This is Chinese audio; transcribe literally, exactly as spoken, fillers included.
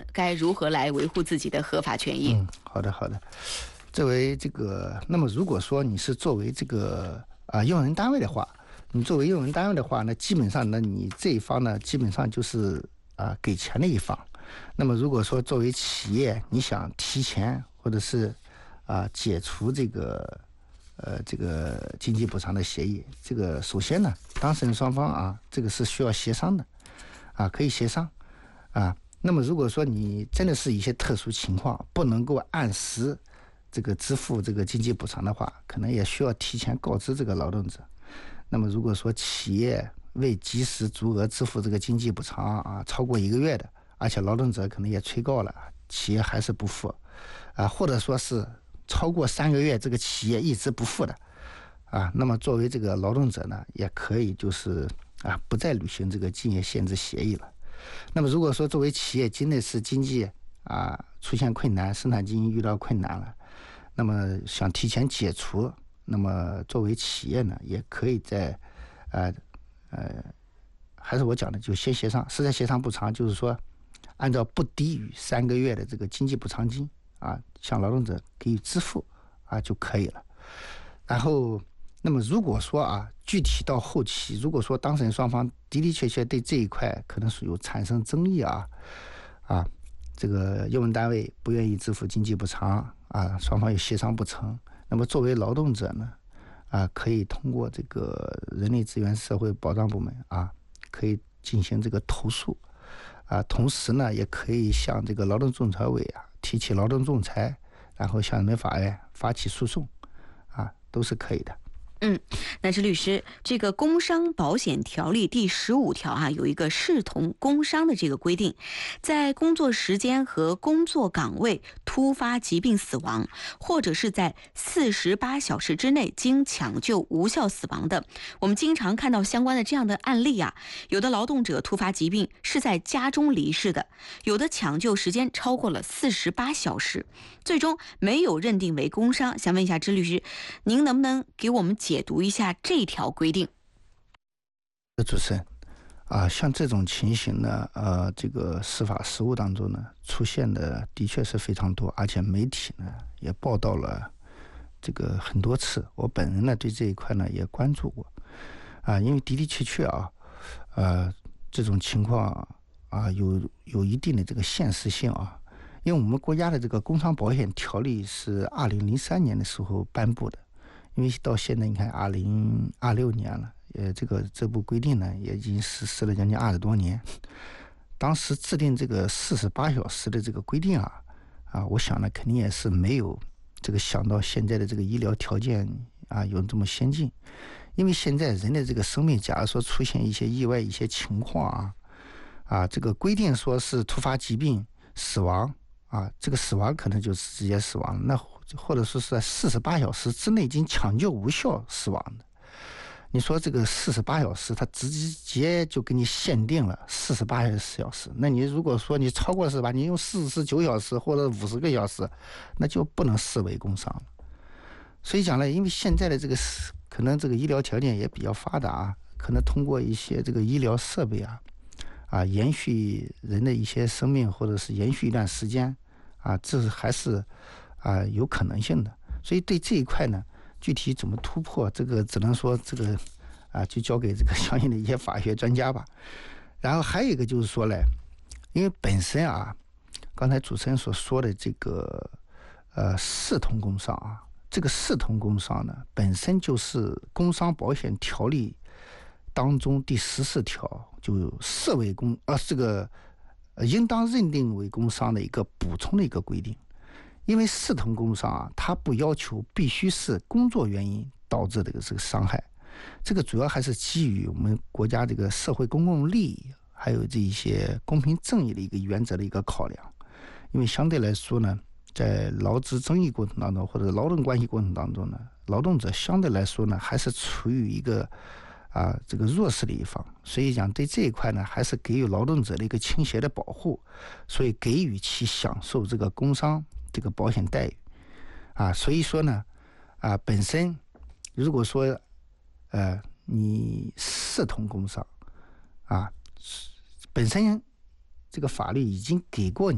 们该如何来维护自己的合法权益？ 嗯，好的好的。作为这个，那么如果说你是作为这个啊、呃、用人单位的话，你作为用人单位的话呢，基本上呢，你这一方呢，基本上就是啊、呃、给钱的一方。那么如果说作为企业，你想提前或者是啊、呃、解除这个呃这个经济补偿的协议，这个首先呢，当事人双方啊，这个是需要协商的啊，可以协商啊。那么如果说你真的是一些特殊情况不能够按时这个支付这个经济补偿的话，可能也需要提前告知这个劳动者。那么如果说企业未及时足额支付这个经济补偿啊，超过一个月的，而且劳动者可能也催告了，企业还是不付啊，或者说是超过三个月这个企业一直不付的啊，那么作为这个劳动者呢，也可以就是啊不再履行这个竞业限制协议了。那么如果说作为企业真的是经济啊出现困难，生产经营遇到困难了，那么想提前解除，那么作为企业呢，也可以在呃呃还是我讲的，就先协商，实在协商不长，就是说按照不低于三个月的这个经济补偿金啊，向劳动者给予支付啊就可以了。然后那么如果说啊，具体到后期，如果说当事人双方的的确确对这一块可能是有产生争议啊，啊，这个用人单位不愿意支付经济补偿啊，双方也协商不成，那么作为劳动者呢，啊，可以通过这个人力资源社会保障部门啊，可以进行这个投诉啊，同时呢，也可以向这个劳动仲裁委啊提起劳动仲裁，然后向人民法院发起诉讼啊，都是可以的。 嗯，那是律师，这个工伤保险条例第十五条啊，有一个视同工伤的这个规定，在工作时间和工作岗位突发疾病死亡，或者是在四十八小时之内经抢救无效死亡的，我们经常看到相关的这样的案例啊，有的劳动者突发疾病是在家中离世的，有的抢救时间超过了四十八小时，最终没有认定为工伤。想问一下支律师，您能不能给我们解读一下这条规定？ 主持人啊，像这种情形呢，呃，这个司法实务当中呢，出现的的确是非常多，而且媒体呢也报道了这个很多次。我本人呢对这一块呢也关注过啊，因为的的确确啊，呃，这种情况啊有有一定的这个现实性啊。因为我们国家的这个工伤保险条例是二零零三年的时候颁布的，因为到现在你看二零二六年了，呃，这个这部规定呢也已经实施了将近二十多年。当时制定这个四十八小时的这个规定啊，啊，我想呢肯定也是没有这个想到现在的这个医疗条件啊有这么先进，因为现在人的这个生命，假如说出现一些意外一些情况啊，啊，这个规定说是突发疾病死亡。啊，这个死亡可能就是直接死亡，那或者说是在四十八小时之内已经抢救无效死亡的。你说这个四十八小时，它直接就给你限定了四十八小时。那你如果说你超过四十八，你用四十九小时或者五十个小时，那就不能视为工伤了。所以讲呢，因为现在的这个可能这个医疗条件也比较发达啊，可能通过一些这个医疗设备啊。啊，延续人的一些生命，或者是延续一段时间，啊，这还是啊有可能性的。所以对这一块呢，具体怎么突破，这个只能说这个啊，就交给这个相应的一些法学专家吧。然后还有一个就是说呢，因为本身啊，刚才主持人所说的这个呃视同工伤啊，这个视同工伤呢，本身就是工伤保险条例当中第十四条。就视为工啊，这个应当认定为工伤的一个补充的一个规定。因为视同工伤啊，它不要求必须是工作原因导致的这个伤害，这个主要还是基于我们国家这个社会公共利益，还有这一些公平正义的一个原则的一个考量。因为相对来说呢，在劳资争议过程当中，或者劳动关系过程当中呢，劳动者相对来说呢，还是处于一个啊，这个弱势的一方，所以讲对这一块呢，还是给予劳动者的一个倾斜的保护，所以给予其享受这个工伤这个保险待遇，啊，所以说呢，啊，本身如果说，呃，你视同工伤，啊，本身这个法律已经给过你。